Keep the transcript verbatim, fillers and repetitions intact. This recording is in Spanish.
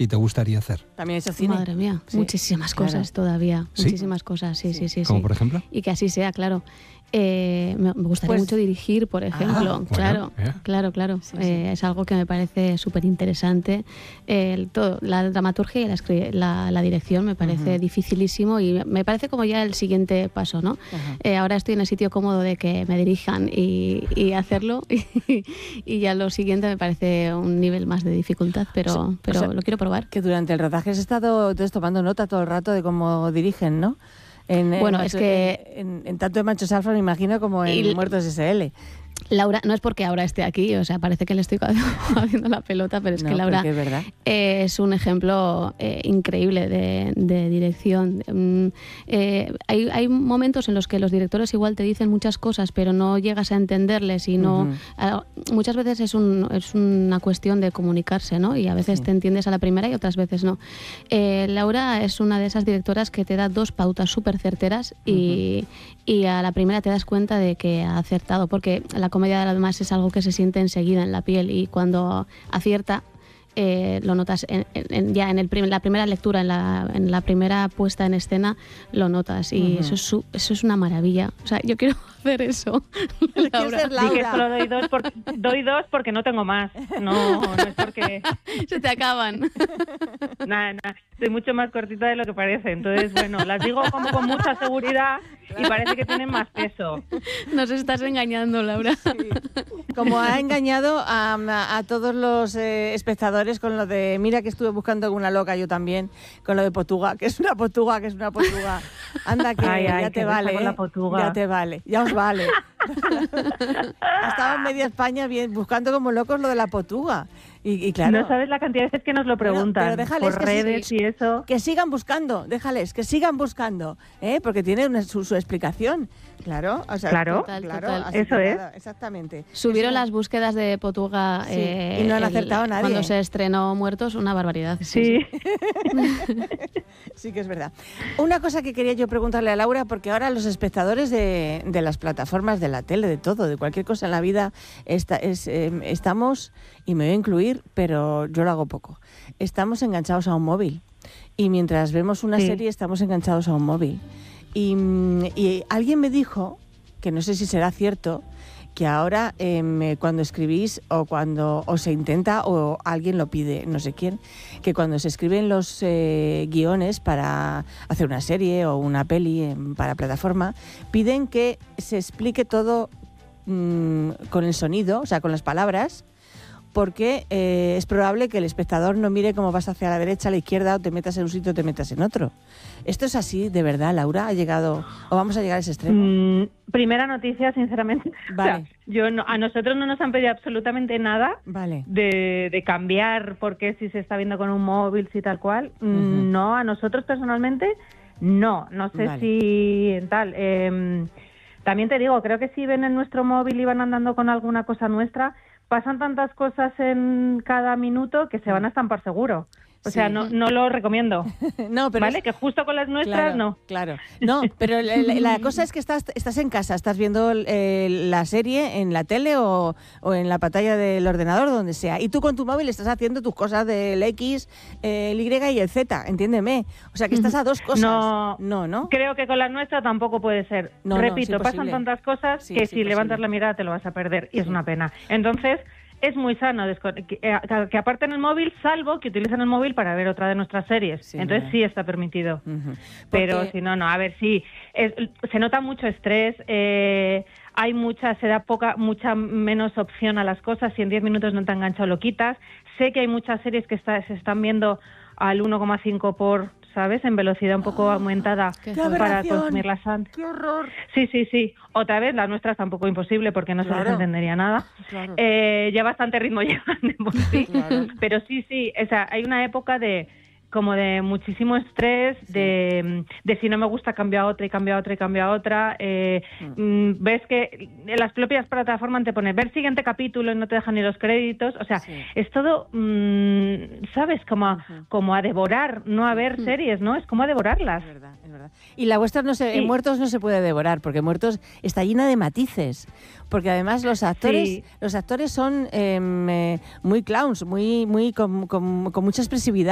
y te gustaría hacer? También hecho cine. Madre mía, Sí, muchísimas claro. cosas todavía, ¿Sí? muchísimas cosas, sí, sí, sí. ¿Como sí. por ejemplo? Y que así sea, claro. Eh, me, me gustaría Pues- mucho dirigir, por ejemplo. bueno, claro, mira. claro, claro. Sí, sí. Eh, es algo que me parece súper interesante. El todo, la dramaturgia y la, escri- la, la dirección me parece Ujú. dificilísimo y me parece como ya el siguiente paso, ¿no? Ajá. Eh, ahora estoy en el sitio cómodo de que me dirijan y, y hacerlo y, y ya lo siguiente me parece un nivel más de dificultad, pero, O sea- pero o sea, lo quiero probar. Que durante el rodaje has estado entonces, tomando nota todo el rato de cómo dirigen, ¿no? En, en Bueno, Macho- es que- En, en- en tanto en Machos Alfa me imagino como en Y- Muertos S L. Laura, no es porque ahora esté aquí, o sea, parece que le estoy haciendo la pelota, pero es No, que Laura porque es verdad. eh, es un ejemplo eh, increíble de, de dirección. Mm, eh, hay, hay momentos en los que los directores igual te dicen muchas cosas, pero no llegas a entenderles y no... Ujú. a- muchas veces es, un, es una cuestión de comunicarse, ¿no? Y a veces Sí. te entiendes a la primera y otras veces no. Eh, Laura es una de esas directoras que te da dos pautas súper certeras y, y a la primera te das cuenta de que ha acertado, porque la comedia además es algo que se siente enseguida en la piel y cuando acierta eh, lo notas en, en- ya en el prim- la primera lectura, en la, en la primera puesta en escena lo notas y Ujú. eso, es su- eso es una maravilla. O sea, yo quiero hacer eso. Quiero Laura. ser Di que Laura. solo doy dos, por- doy dos porque no tengo más. No, no es porque... Se te acaban. Nada, nada. Estoy mucho más cortita de lo que parece. Entonces, bueno, las digo como con mucha seguridad y parece que tienen más peso. Nos estás engañando, Laura. Como ha engañado a, a- a todos los eh, espectadores con lo de, mira que estuve buscando alguna loca yo también, con lo de Potuga, que es una Potuga, que es una Potuga. Anda que Ay, ay, ya qué te risa vale, con la ¿eh? Potuga. Ya te vale, ya os vale. Estaba media España bien, buscando como locos lo de la Potuga. Y, y claro, No sabes la cantidad de veces que nos lo Bueno, preguntan pero déjales por que sí, redes sí. y eso. que sigan buscando, déjales, que sigan buscando, ¿eh? Porque tiene una- su, su explicación. Claro, o sea, Claro. Total, claro, total. así Eso que es. nada, exactamente. Subieron Eso- las búsquedas de Potuga Sí, eh, y no han el- acertado nadie. Cuando se estrenó Muertos, una barbaridad. Sí. Sí que es verdad. Una cosa que quería yo preguntarle a Laura, porque ahora los espectadores de, de las plataformas, de la tele, de todo, de cualquier cosa en la vida, esta- es, eh, estamos, y me voy a incluir, pero yo lo hago poco, estamos enganchados a un móvil. Y mientras vemos una Sí. serie, estamos enganchados a un móvil. Y, mm, y alguien me dijo, que no sé si será cierto, que ahora em, cuando escribís o cuando o se intenta o alguien lo pide, no sé quién, que cuando se escriben los eh, guiones para hacer una serie o una peli em, para plataforma, piden que se explique todo mm, con el sonido, o sea, con las palabras, porque eh, es probable que el espectador no mire cómo vas hacia la derecha, a la izquierda, o te metas en un sitio o te metas en otro. ¿Esto es así, de verdad, Laura? ¿Ha llegado o vamos a llegar a ese extremo? Mm, primera noticia, sinceramente. O sea, Vale. yo no, a nosotros no nos han pedido absolutamente nada Vale. de, de cambiar porque si se está viendo con un móvil, si tal cual. Mm, Ujú. No, a nosotros personalmente no. No sé Vale. si en tal. Eh, también te digo, creo que si ven en nuestro móvil y van andando con alguna cosa nuestra, pasan tantas cosas en cada minuto que se van a estampar seguro. O Sí. sea, no, no lo recomiendo. No, pero ¿Vale? es- Que justo con las nuestras claro, no. Claro. No, pero la, la- la cosa es que estás, estás en casa, estás viendo eh, la serie en la tele o, o en la pantalla del ordenador, donde sea. Y tú con tu móvil estás haciendo tus cosas del X, eh, el Y y el Z, entiéndeme. O sea, que estás a dos cosas. No. no, ¿no? Creo que con la nuestra tampoco puede ser. No, no, Repito, es pasan imposible. tantas cosas Sí, que es si imposible. levantas la mirada te lo vas a perder y es Sí. una pena. Entonces, es muy sano desco- que, eh, que aparten el móvil, salvo que utilicen el móvil para ver otra de nuestras series. Sí, Entonces verdad. sí está permitido. Ujú. Pero Porque- si no, no. A ver, sí, es- se nota mucho estrés, eh, hay mucha, se da poca, mucha menos opción a las cosas. Si en diez minutos no te han enganchado, lo quitas. Sé que hay muchas series que está- se están viendo al uno coma cinco por, ¿sabes? En velocidad un poco aumentada qué para aberración! consumirlas antes. ¡Qué horror! Sí, sí, sí. Otra vez, las nuestras tampoco imposible porque no se Claro. les entendería nada. Claro. Eh, ya bastante ritmo llevan de por sí. Claro. Pero sí, sí, o sea, hay una época de como de muchísimo estrés, de, de si no me gusta cambio a otra y cambio a otra y cambio a otra. Eh, mm, ves que en las propias plataformas te pone ver siguiente capítulo y no te dejan ni los créditos. O sea, Sí. es todo, mm, ¿sabes? Como a, como a devorar, no a ver series, ¿no? Es como a devorarlas. Es verdad, es verdad. Y la vuestra no se, Sí. en Muertos no se puede devorar, porque Muertos está llena de matices. Porque además los actores, Sí. los actores son em, eh, muy clowns, muy, muy con, con- con mucha expresividad.